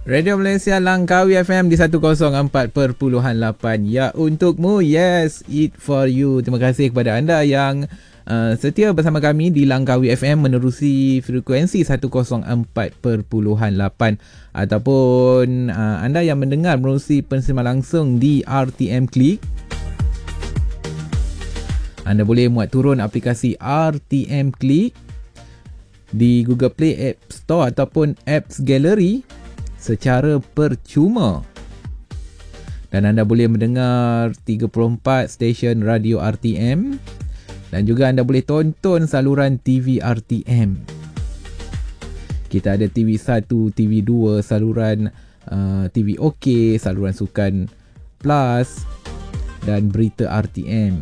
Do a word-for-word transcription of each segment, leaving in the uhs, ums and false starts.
Radio Malaysia Langkawi F M di seratus empat perpuluhan lapan. Ya, untukmu. Yes, it for you. Terima kasih kepada anda yang uh, setia bersama kami di Langkawi F M menerusi frekuensi seratus empat perpuluhan lapan, ataupun uh, anda yang mendengar menerusi pensiaran langsung di R T M Click. Anda boleh muat turun aplikasi R T M Click di Google Play App Store ataupun Apps Gallery secara percuma. Dan anda boleh mendengar tiga puluh empat stesen radio R T M, dan juga anda boleh tonton saluran T V R T M. Kita ada T V satu, T V dua, saluran uh, T V OK, saluran sukan Plus dan berita R T M.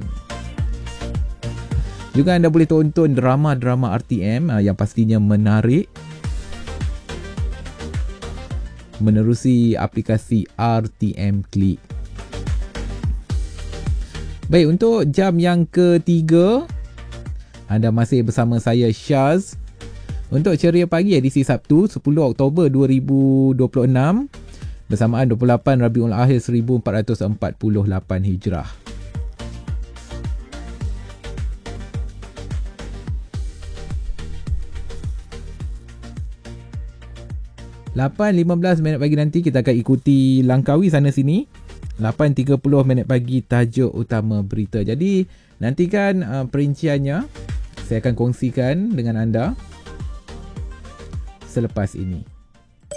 Juga anda boleh tonton drama-drama R T M uh, yang pastinya menarik menerusi aplikasi R T M Click. Baik, untuk jam yang ketiga, anda masih bersama saya, Syaz, untuk Ceria Pagi edisi Sabtu sepuluh Oktober dua ribu dua puluh enam bersamaan dua puluh lapan Rabiul Akhir seribu empat ratus empat puluh lapan Hijrah. lapan lima belas minit pagi nanti kita akan ikuti Langkawi sana sini. lapan tiga puluh minit pagi tajuk utama berita. Jadi nantikan uh, perinciannya saya akan kongsikan dengan anda selepas ini.